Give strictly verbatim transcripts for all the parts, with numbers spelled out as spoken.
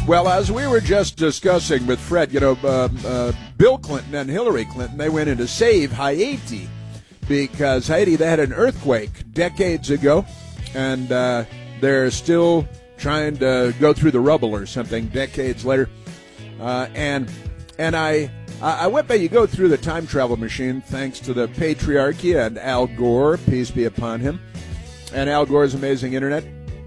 Well, as we were just discussing with Fred, you know, uh, uh, Bill Clinton and Hillary Clinton, they went in to save Haiti because Haiti, they had an earthquake decades ago, and uh, they're still trying to go through the rubble or something decades later. Uh, and and I I went back, you go through the time travel machine, thanks to the patriarchy and Al Gore, peace be upon him, and Al Gore's amazing internet.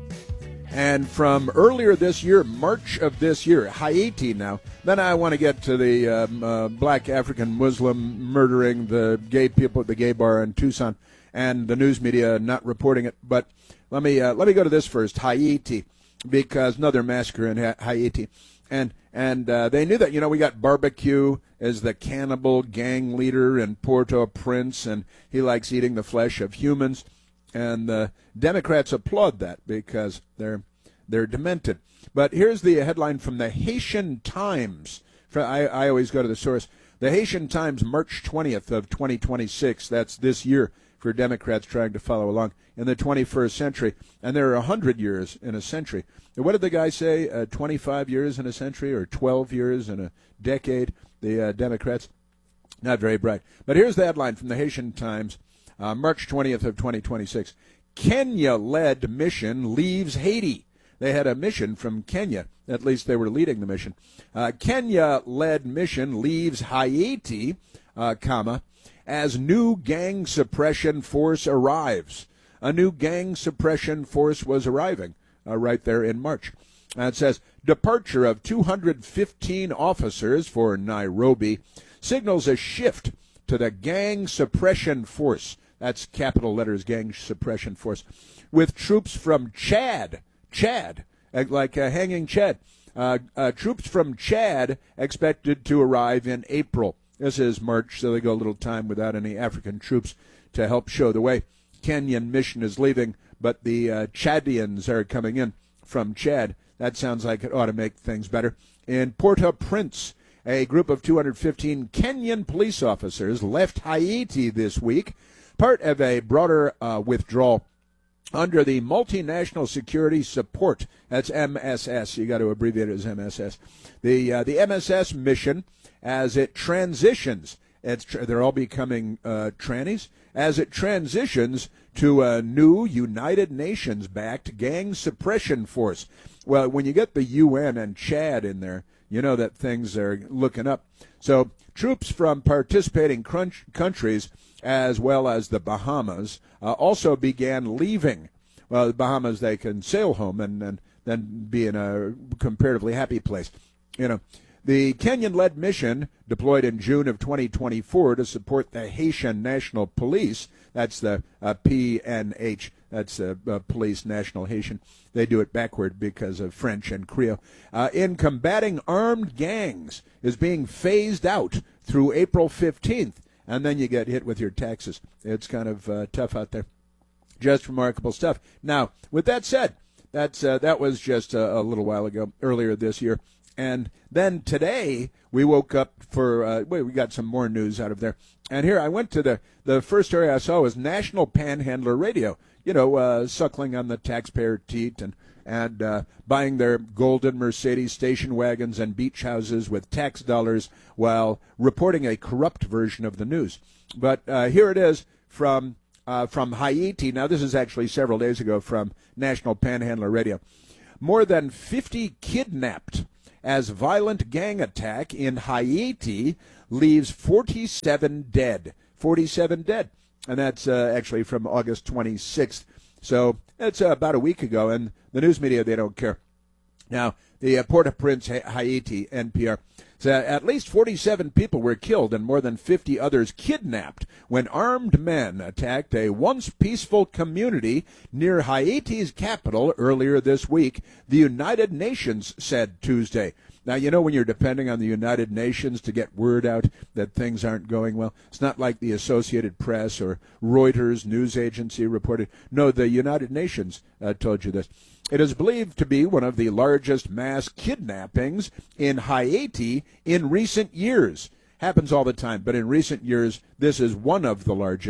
And from earlier this year, March of this year, Haiti now. Then I want to get to the um, uh, black African Muslim murdering the gay people at the gay bar in Tucson, and the news media not reporting it. But let me uh, let me go to this first, Haiti, because another massacre in ha- Haiti, and and uh, they knew that. You know, we got Barbecue as the cannibal gang leader in Port-au-Prince, and he likes eating the flesh of humans. And the Democrats applaud that because they're they're demented. But here's the headline from the Haitian Times. I, I always go to the source. The Haitian Times, March twentieth of twenty twenty-six. That's this year for Democrats trying to follow along in the twenty-first century. And there are one hundred years in a century. What did the guy say? Uh, twenty-five years in a century or twelve years in a decade? The uh, Democrats. Not very bright. But here's the headline from the Haitian Times. Uh, March twentieth of twenty twenty-six, Kenya-led mission leaves Haiti. They had a mission from Kenya. At least they were leading the mission. Uh, Kenya-led mission leaves Haiti, uh, comma, as new gang suppression force arrives. A new gang suppression force was arriving uh, right there in March. Uh, it says, departure of two hundred fifteen officers for Nairobi signals a shift to the gang suppression force. That's capital letters, gang suppression force, with troops from Chad, Chad, like uh, hanging Chad. Uh, uh, troops from Chad expected to arrive in April. This is March, so they go a little time without any African troops to help show the way. Kenyan mission is leaving, but the uh, Chadians are coming in from Chad. That sounds like it ought to make things better. In Port-au-Prince, a group of two hundred fifteen Kenyan police officers left Haiti this week, part of a broader uh, withdrawal under the Multinational Security Support. That's M S S. You got to abbreviate it as M S S. The uh, the M S S mission, as it transitions, it's tr- they're all becoming uh, trannies, as it transitions to a new United Nations-backed gang suppression force. Well, when you get the U N and Chad in there, you know that things are looking up. So troops from participating crunch countries, as well as the Bahamas, uh, also began leaving. Well, the Bahamas, they can sail home and, and then be in a comparatively happy place. You know, the Kenyan-led mission deployed in June of twenty twenty-four to support the Haitian National Police. That's the uh, P N H. That's the uh, Police National Haitian. They do it backward because of French and Creole. Uh, in combating armed gangs is being phased out through April fifteenth. And then you get hit with your taxes. It's kind of uh, tough out there. Just remarkable stuff. Now, with that said, that's uh, that was just a, a little while ago, earlier this year. And then today, we woke up for, uh, wait, we got some more news out of there. And here, I went to the, the first area I saw was National Panhandler Radio. You know, uh, suckling on the taxpayer teat and, and uh, buying their golden Mercedes station wagons and beach houses with tax dollars while reporting a corrupt version of the news. But uh, here it is from uh, from Haiti. Now, this is actually several days ago from National Panhandler Radio. More than fifty kidnapped as violent gang attack in Haiti leaves forty-seven dead. forty-seven dead. And that's uh, actually from August twenty-sixth. So it's uh, about a week ago, and the news media, they don't care. Now, the uh, Port-au-Prince, Haiti, N P R, said at least forty-seven people were killed and more than fifty others kidnapped when armed men attacked a once peaceful community near Haiti's capital earlier this week, the United Nations said Tuesday. Now, you know when you're depending on the United Nations to get word out that things aren't going well? It's not like the Associated Press or Reuters news agency reported. No, the United Nations uh, told you this. It is believed to be one of the largest mass kidnappings in Haiti in recent years. Happens all the time, but in recent years, this is one of the largest.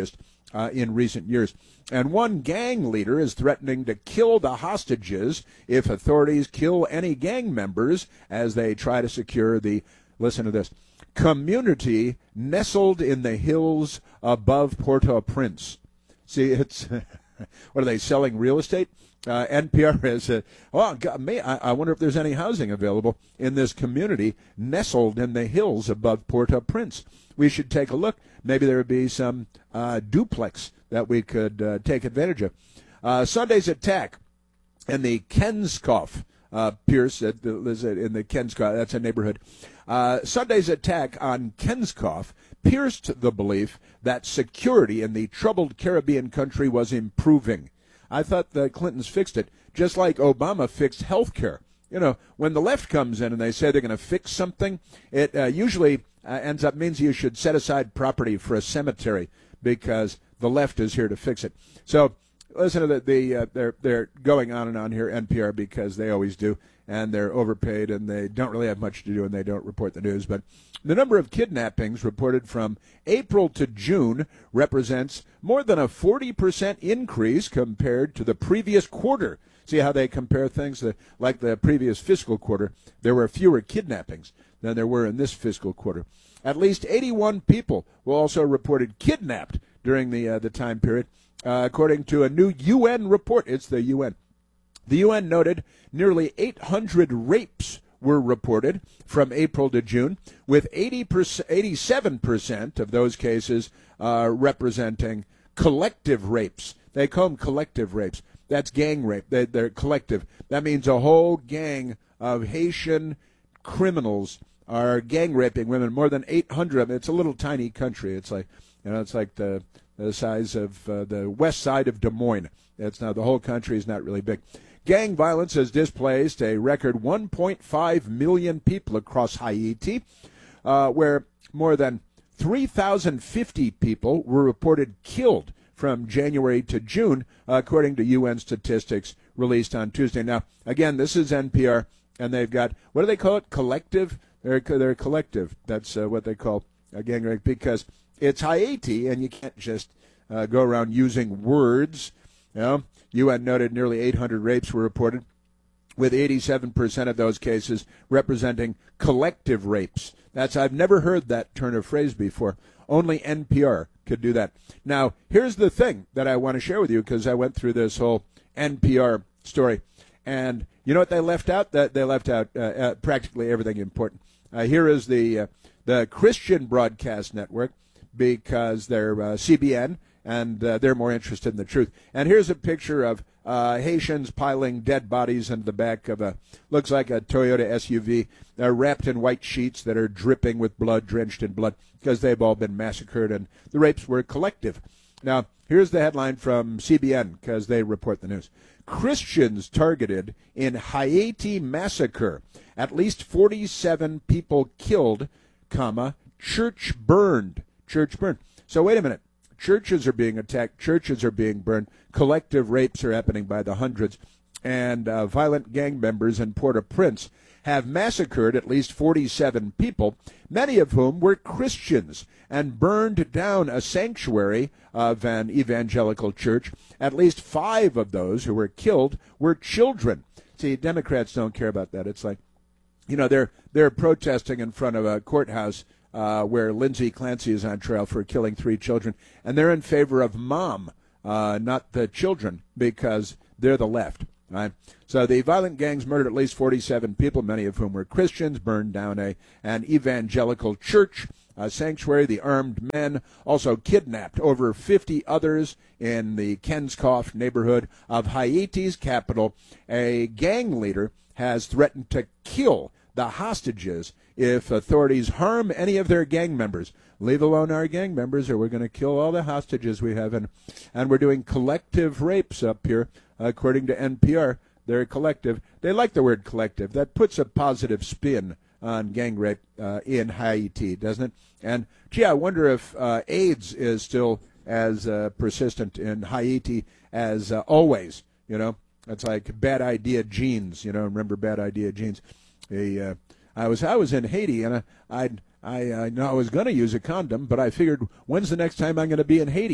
uh, in recent years. And one gang leader is threatening to kill the hostages if authorities kill any gang members as they try to secure the, listen to this, community nestled in the hills above Port-au-Prince. See, it's, what are they, selling real estate? Uh, N P R has, uh, oh, God, me, I, I wonder if there's any housing available in this community nestled in the hills above Port-au-Prince. We should take a look. Maybe there would be some uh, duplex that we could uh, take advantage of. Uh, Sunday's attack in the Kenskoff, uh, Pierce, uh, in the Kenskoff, that's a neighborhood. Uh, Sunday's attack on Kenskoff pierced the belief that security in the troubled Caribbean country was improving. I thought the Clintons fixed it, just like Obama fixed health care. You know, when the left comes in and they say they're going to fix something, it uh, usually uh, ends up means you should set aside property for a cemetery because the left is here to fix it. So listen to the, the uh, they're they're going on and on here, N P R, because they always do, and they're overpaid and they don't really have much to do and they don't report the news. But the number of kidnappings reported from April to June represents more than a forty percent increase compared to the previous quarter. See how they compare things? Like the previous fiscal quarter, there were fewer kidnappings than there were in this fiscal quarter. At least eighty-one people were also reported kidnapped during the uh, the time period, uh, according to a new U N report. It's the U N. The U N noted nearly eight hundred rapes were reported from April to June, with eighty percent, eighty-seven percent of those cases uh, representing collective rapes. They call them collective rapes. That's gang rape. They, they're collective. That means a whole gang of Haitian criminals are gang raping women. More than eight hundred of them. It's a little tiny country. It's like, you know, it's like the the size of uh, the west side of Des Moines. It's now the whole country is not really big. Gang violence has displaced a record one point five million people across Haiti, uh, where more than three thousand fifty people were reported killed from January to June, according to U N statistics released on Tuesday. Now, again, this is N P R, and they've got, what do they call it, collective? They're, they're collective. That's uh, what they call a gang rape, because it's Haiti, and you can't just uh, go around using words. You know, U N noted nearly eight hundred rapes were reported, with eighty-seven percent of those cases representing collective rapes. That's, I've never heard that turn of phrase before. Only N P R could do that. Now, here's the thing that I want to share with you, because I went through this whole N P R story. And you know what they left out? That They left out uh, uh, practically everything important. Uh, here is the uh, the Christian Broadcast Network, because they're uh, C B N, and uh, they're more interested in the truth. And here's a picture of uh, Haitians piling dead bodies into the back of a, looks like a Toyota S U V. They're wrapped in white sheets that are dripping with blood, drenched in blood, because they've all been massacred, and the rapes were collective. Now, here's the headline from C B N, because they report the news. Christians targeted in Haiti massacre. At least forty-seven people killed, comma, church burned. Church burned. So wait a minute. Churches are being attacked. Churches are being burned. Collective rapes are happening by the hundreds. And uh, violent gang members in Port-au-Prince have massacred at least forty-seven people, many of whom were Christians, and burned down a sanctuary of an evangelical church. At least five of those who were killed were children. See, Democrats don't care about that. It's like, you know, they're they're protesting in front of a courthouse uh, where Lindsay Clancy is on trial for killing three children, and they're in favor of mom, uh, not the children, because they're the left. Right? So the violent gangs murdered at least forty-seven people, many of whom were Christians, burned down a an evangelical church, a sanctuary. The armed men also kidnapped over fifty others in the Kenskoff neighborhood of Haiti's capital. A gang leader has threatened to kill the hostages if authorities harm any of their gang members. Leave alone our gang members, or we're going to kill all the hostages we have. And, and we're doing collective rapes up here. According to N P R, they're collective. They like the word collective. That puts a positive spin on gang rape uh, in Haiti, doesn't it? And, gee, I wonder if uh, AIDS is still as uh, persistent in Haiti as uh, always, you know. It's like Bad Idea Jeans, you know. Remember Bad Idea Jeans? The, uh, I was I was in Haiti, and I I I, I know I was going to use a condom, but I figured, when's the next time I'm going to be in Haiti?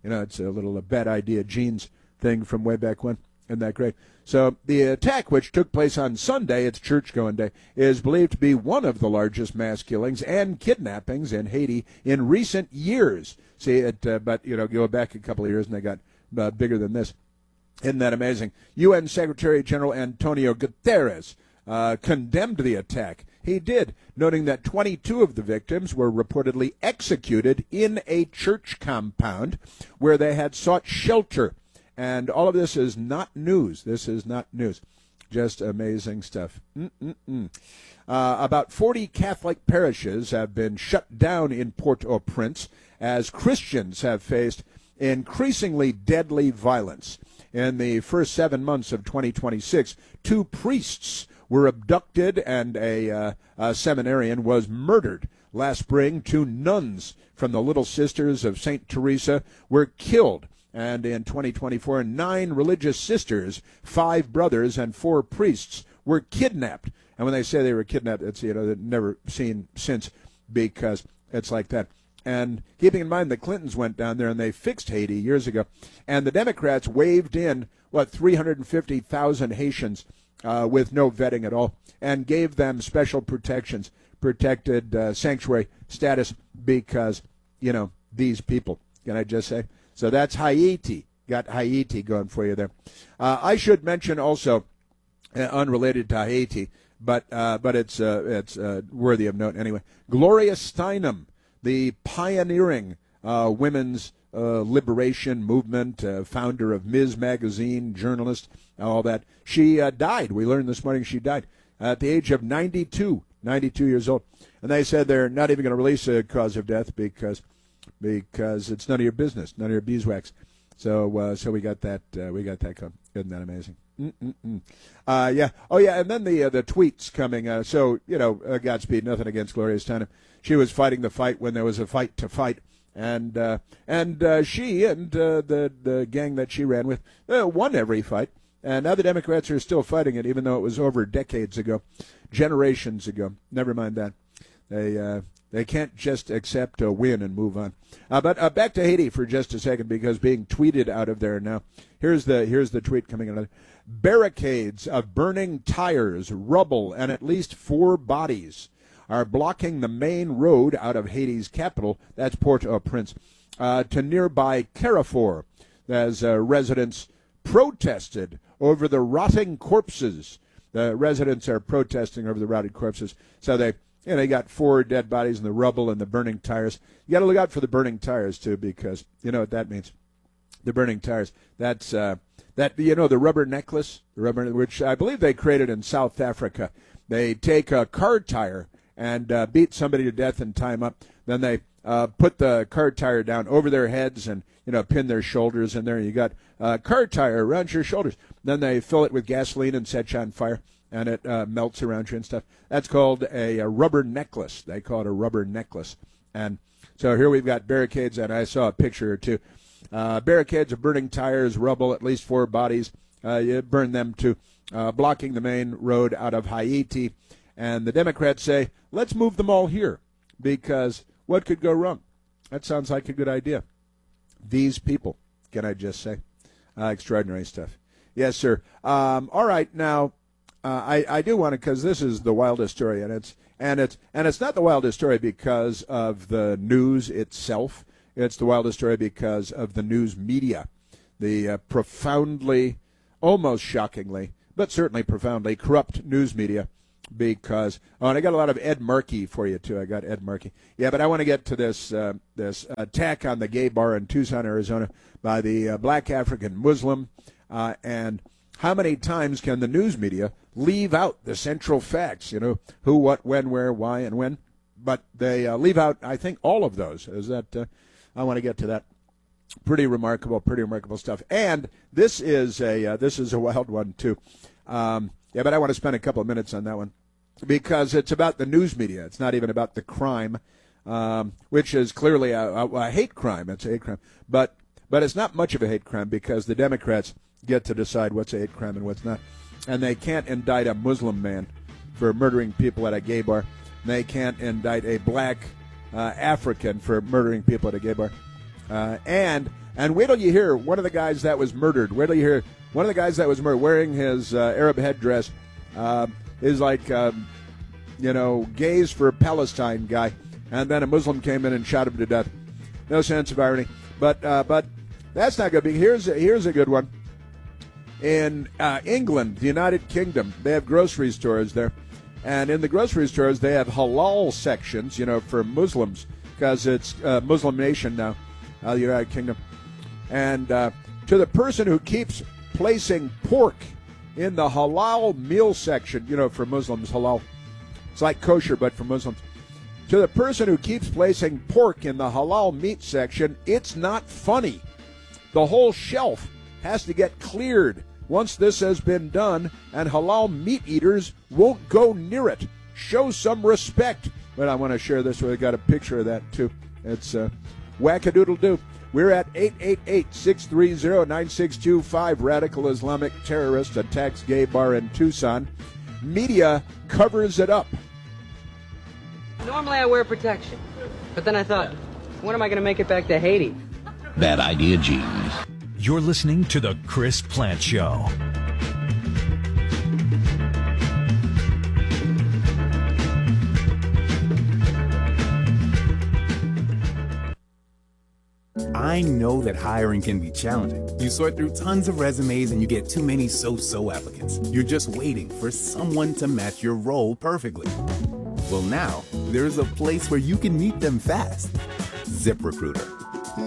You know, it's a little a bad idea genes thing from way back when. Isn't that great? So the attack, which took place on Sunday, it's church-going day, is believed to be one of the largest mass killings and kidnappings in Haiti in recent years. See, it, uh, but, you know, go back a couple of years and they got uh, bigger than this. Isn't that amazing? U N Secretary General Antonio Guterres uh, condemned the attack. He did, noting that twenty-two of the victims were reportedly executed in a church compound where they had sought shelter. And all of this is not news. This is not news. Just amazing stuff. Mm-mm-mm. Uh, about forty Catholic parishes have been shut down in Port-au-Prince as Christians have faced increasingly deadly violence. In the first seven months of twenty twenty-six, two priests were abducted and a, uh, a seminarian was murdered. Last spring, two nuns from the Little Sisters of Saint Teresa were killed. And in twenty twenty-four, nine religious sisters, five brothers, and four priests were kidnapped. And when they say they were kidnapped, it's, you know, they've never seen since because it's like that. And keeping in mind the Clintons went down there and they fixed Haiti years ago. And the Democrats waved in, what, three hundred fifty thousand Haitians uh, with no vetting at all and gave them special protections, protected uh, sanctuary status because, you know, these people, can I just say? So that's Haiti. Got Haiti going for you there. Uh, I should mention also, uh, unrelated to Haiti, but uh, but it's uh, it's uh, worthy of note anyway. Gloria Steinem, the pioneering uh, women's uh, liberation movement, uh, founder of Miz Magazine, journalist, all that. She uh, died. We learned this morning she died at the age of ninety-two, ninety-two years old. And they said they're not even going to release a cause of death because because it's none of your business, none of your beeswax. So uh, so we got that uh, we got that coming. Isn't that amazing? Mm-mm-mm. Uh, yeah. Oh, yeah. And then the uh, the tweets coming. Uh, so, you know, uh, Godspeed, nothing against Gloria Steinem. She was fighting the fight when there was a fight to fight. And uh, and uh, she and uh, the, the gang that she ran with uh, won every fight. And now the Democrats are still fighting it, even though it was over decades ago, generations ago. Never mind that. They uh, they can't just accept a win and move on. Uh, but uh, back to Haiti for just a second, because being tweeted out of there now. Here's the here's the tweet coming out. Barricades of burning tires, rubble, and at least four bodies are blocking the main road out of Haiti's capital, that's Port-au-Prince, uh, to nearby Carrefour, as uh, residents protested over the rotting corpses. The residents are protesting over the rotted corpses. So they, you know, they got four dead bodies in the rubble and the burning tires. You got to look out for the burning tires, too, because you know what that means. The burning tires. That's, uh, that you know, the rubber necklace, the rubber, which I believe they created in South Africa. They take a car tire and uh, beat somebody to death and tie them up. Then they uh, put the car tire down over their heads and, you know, pin their shoulders in there. You got a car tire around your shoulders. Then they fill it with gasoline and set you on fire, and it uh, melts around you and stuff. That's called a, a rubber necklace. They call it a rubber necklace. And so here we've got barricades, and I saw a picture or two. Uh, barricades of burning tires, rubble, at least four bodies. Uh, you burn them to uh, blocking the main road out of Haiti. And the Democrats say, let's move them all here, because what could go wrong? That sounds like a good idea. These people, can I just say? Uh, extraordinary stuff. Yes, sir. Um, all right, now, uh, I, I do want to, because this is the wildest story, and it's and it's and it's not the wildest story because of the news itself. It's the wildest story because of the news media, the uh, profoundly, almost shockingly, but certainly profoundly corrupt news media. Because oh, and I got a lot of Ed Markey for you too. I got Ed Markey. Yeah, but I want to get to this uh, this attack on the gay bar in Tucson, Arizona, by the uh, black African Muslim, uh, and how many times can the news media leave out the central facts? You know, who, what, when, where, why, and when. But they uh, leave out, I think, all of those. Is that? Uh, I want to get to that. Pretty remarkable, pretty remarkable stuff. And this is a uh, this is a wild one too. Um, Yeah, but I want to spend a couple of minutes on that one because it's about the news media. It's not even about the crime, um, which is clearly a, a, a hate crime. It's a hate crime. But but it's not much of a hate crime because the Democrats get to decide what's a hate crime and what's not. And they can't indict a Muslim man for murdering people at a gay bar. They can't indict a black uh, African for murdering people at a gay bar. Uh, and And wait till you hear one of the guys that was murdered. Wait till you hear one of the guys that was murdered wearing his uh, Arab headdress uh, is like, um, you know, gays for Palestine guy. And then a Muslim came in and shot him to death. No sense of irony. But uh, but that's not good. Here's a, here's a good one. In uh, England, the United Kingdom, they have grocery stores there. And in the grocery stores, they have halal sections, you know, for Muslims, because it's a Muslim nation now, uh, the United Kingdom. And uh, to the person who keeps placing pork in the halal meal section, you know, for Muslims, halal. It's like kosher, but for Muslims. To the person who keeps placing pork in the halal meat section, it's not funny. The whole shelf has to get cleared once this has been done, and halal meat eaters won't go near it. Show some respect. But I want to share this with you. I got a picture of that, too. It's uh, wackadoodle-doo. We're at eight eight eight, six three zero, nine six two five. Radical Islamic terrorist attacks gay bar in Tucson. Media covers it up. Normally I wear protection, but then I thought, when am I going to make it back to Haiti? Bad idea, Gene. You're listening to The Chris Plante Show. I know that hiring can be challenging. You sort through tons of resumes and you get too many so-so applicants. You're just waiting for someone to match your role perfectly. Well, now, there's a place where you can meet them fast. ZipRecruiter.